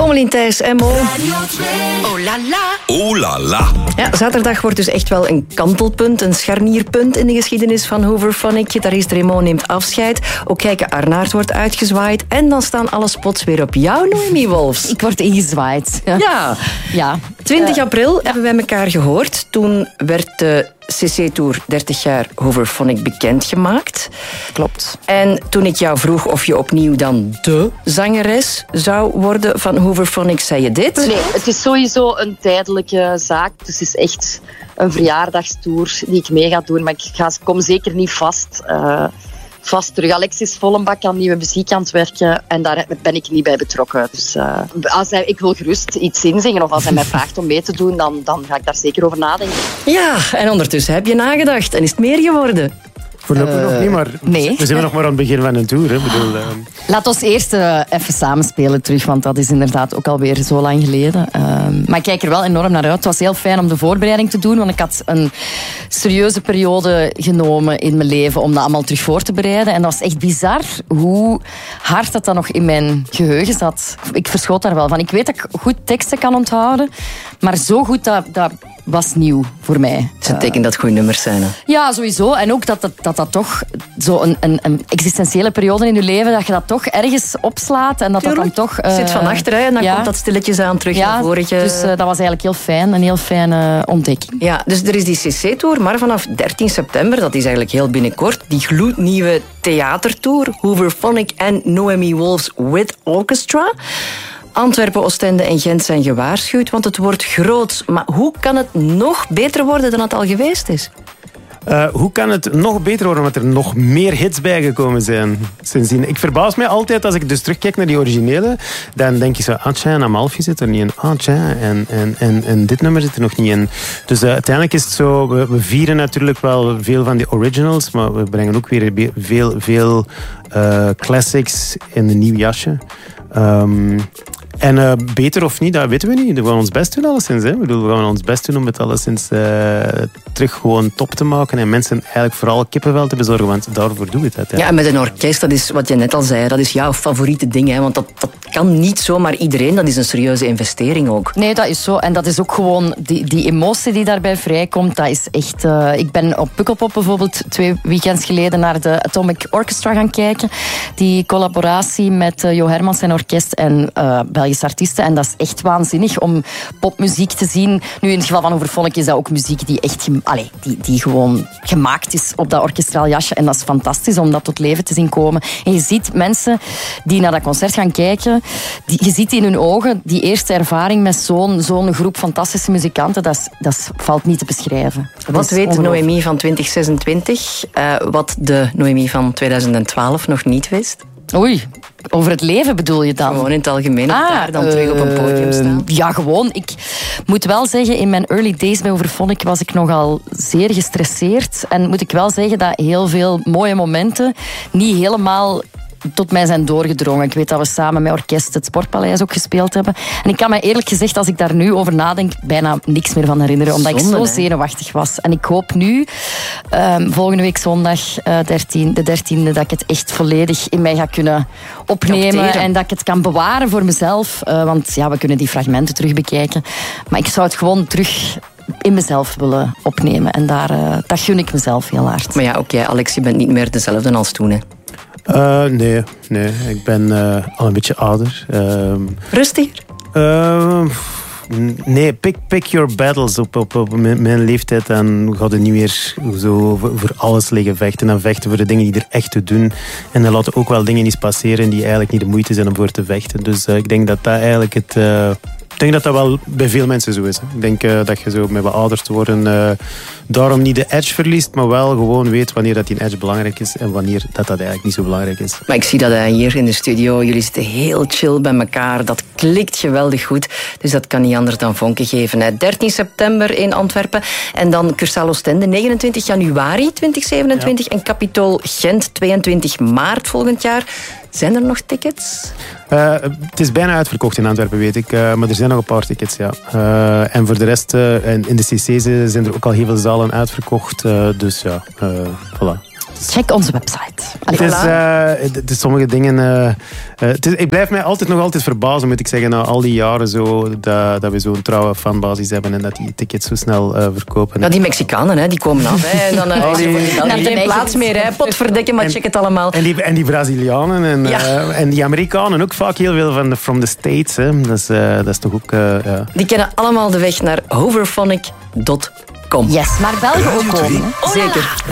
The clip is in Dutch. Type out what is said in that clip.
Pommelien, Thijs en Mo. Oh la la. Oh la la. Ja, zaterdag wordt dus echt wel een kantelpunt, een scharnierpunt in de geschiedenis van Hooverphonic. Gitarist Raymond neemt afscheid. Ook Kijke Arnaert wordt uitgezwaaid. En dan staan alle spots weer op jou, Noemi Wolfs. Ik word ingezwaaid. Ja. 20 april hebben wij elkaar gehoord. Toen werd de CC-tour 30 jaar Hooverphonic bekendgemaakt. Klopt. En toen ik jou vroeg of je opnieuw dan de zangeres zou worden van Hooverphonic, zei je dit. Nee, het is sowieso een tijdelijke zaak. Dus het is echt een verjaardagstour die ik mee ga doen. Maar ik kom zeker niet vast terug. Alexis Vollenbak aan nieuwe muziek aan het werken en daar ben ik niet bij betrokken. Dus ik wil gerust iets inzingen of als hij mij vraagt om mee te doen, dan ga ik daar zeker over nadenken. Ja, en ondertussen heb je nagedacht en is het meer geworden? Voorlopig nog niet, maar nee. We zijn nog maar aan het begin van een tour. Hè. Laat ons eerst even samenspelen terug, want dat is inderdaad ook alweer zo lang geleden. Maar ik kijk er wel enorm naar uit. Het was heel fijn om de voorbereiding te doen, want ik had een serieuze periode genomen in mijn leven om dat allemaal terug voor te bereiden. En dat was echt bizar hoe hard dat nog in mijn geheugen zat. Ik verschoot daar wel van. Ik weet dat ik goed teksten kan onthouden, maar zo goed dat was nieuw voor mij. Dus het betekent dat het goede nummers zijn. Hè? Ja, sowieso. En ook dat toch zo een existentiële periode in je leven, dat je dat toch ergens opslaat en dat Tuurlijk. dat dan toch... zit van achter en dan komt dat stilletjes aan terug naar voren. Dus dat was eigenlijk heel fijn. Een heel fijne ontdekking. Ja, dus er is die CC-tour, maar vanaf 13 september, dat is eigenlijk heel binnenkort, die gloednieuwe theatertour, Hooverphonic en Noemi Wolfs with Orchestra. Antwerpen, Oostende en Gent zijn gewaarschuwd, want het wordt groots. Maar hoe kan het nog beter worden dan het al geweest is? Hoe kan het nog beter worden, omdat er nog meer hits bijgekomen zijn sindsdien? Ik verbaas mij altijd als ik dus terugkijk naar die originele. Dan denk je zo, en Amalfi zit er niet in. En dit nummer zit er nog niet in. Dus uiteindelijk is het zo, we vieren natuurlijk wel veel van die originals, maar we brengen ook weer veel classics in een nieuw jasje. En beter of niet, dat weten we niet. We gaan ons best doen alleszins. Hè? We gaan ons best doen om het alleszins terug gewoon top te maken en mensen eigenlijk vooral kippenvel te bezorgen, want daarvoor doen we het uiteindelijk. Ja, en met een orkest, dat is wat je net al zei, dat is jouw favoriete ding. Hè? Want dat kan niet zomaar iedereen, dat is een serieuze investering ook. Nee, dat is zo. En dat is ook gewoon die emotie die daarbij vrijkomt. Dat is echt... ik ben op Pukkelpop bijvoorbeeld 2 weekends geleden naar de Atomic Orchestra gaan kijken. Die collaboratie met Jo Hermans en orkest en Belgische artiesten. En dat is echt waanzinnig om popmuziek te zien. Nu, in het geval van Hooverphonic is dat ook muziek die echt die gewoon gemaakt is op dat orkestraal jasje. En dat is fantastisch om dat tot leven te zien komen. En je ziet mensen die naar dat concert gaan kijken, je ziet in hun ogen die eerste ervaring met zo'n groep fantastische muzikanten. Dat valt niet te beschrijven. Wat weet Noemi van 2026, wat de Noemi van 2012 nog niet wist? Oei, over het leven bedoel je dan? Gewoon in het algemeen, daar dan terug op een podium staan. Ja, gewoon. Ik moet wel zeggen, in mijn early days bij Hooverphonic was ik nogal zeer gestresseerd. En moet ik wel zeggen dat heel veel mooie momenten niet helemaal tot mij zijn doorgedrongen. Ik weet dat we samen met orkest het Sportpaleis ook gespeeld hebben. En ik kan me eerlijk gezegd, als ik daar nu over nadenk, bijna niks meer van herinneren. Omdat ik zo zenuwachtig was. En ik hoop nu, volgende week zondag, de 13e, dat ik het echt volledig in mij ga kunnen opnemen. En dat ik het kan bewaren voor mezelf. Want ja, we kunnen die fragmenten terug bekijken. Maar ik zou het gewoon terug in mezelf willen opnemen. En dat gun ik mezelf heel hard. Maar ja, ook jij, Alex, je bent niet meer dezelfde als toen, hè? Nee. Ik ben al een beetje ouder. Rustiger? Nee, pick your battles op mijn leeftijd. En ga je niet meer zo voor alles liggen vechten. En vechten voor de dingen die er echt te doen. En dan laten ook wel dingen eens passeren die eigenlijk niet de moeite zijn om voor te vechten. Dus ik denk dat dat eigenlijk het... Ik denk dat dat wel bij veel mensen zo is. Hè. Ik denk dat je zo met wat ouder te worden daarom niet de edge verliest, maar wel gewoon weet wanneer dat die edge belangrijk is en wanneer dat eigenlijk niet zo belangrijk is. Maar ik zie dat hier in de studio, jullie zitten heel chill bij elkaar. Dat klikt geweldig goed. Dus dat kan niet anders dan vonken geven. Hè. 13 september in Antwerpen en dan Cursaal Oostende 29 januari 2027 en Capitool Gent 22 maart volgend jaar. Zijn er nog tickets? Het is bijna uitverkocht in Antwerpen, weet ik. Maar er zijn nog een paar tickets, ja. En voor de rest, in de CC's zijn er ook al heel veel zalen uitverkocht. Dus ja, voilà. Check onze website. Het is sommige dingen... ik blijf mij nog altijd verbazen, moet ik zeggen, na al die jaren zo, dat we zo'n trouwe fanbasis hebben en dat die tickets zo snel verkopen. Ja, die Mexicanen, hè, die komen af. Hè, en dan geen plaats meer. Hè, potverdekken, maar check het allemaal. En die Brazilianen en die Amerikanen ook vaak heel veel van from the States. Hè. Dat is toch ook... ja. Die kennen allemaal de weg naar hoverphonic.com. Yes, maar België ook komen. Zeker.